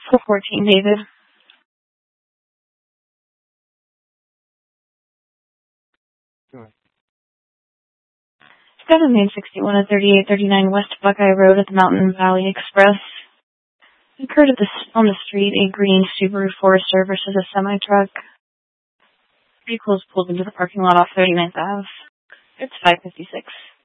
414, David. 7 Main 61 at 3839 West Buckeye Road at the Mountain Valley Express. Occurred on the street, a green Subaru Forester versus a semi-truck. Vehicles pulled into the parking lot off 39th Ave. It's 5:56.